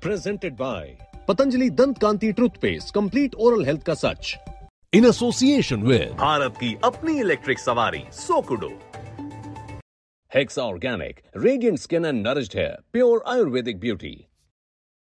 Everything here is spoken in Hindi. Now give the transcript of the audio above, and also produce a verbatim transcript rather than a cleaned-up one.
Presented by Patanjali Dant Kanti Toothpaste, complete oral health का सच. In association with भारत की अपनी इलेक्ट्रिक सवारी सोकुडो. Hexa Organic, radiant skin and nourished hair, pure Ayurvedic beauty.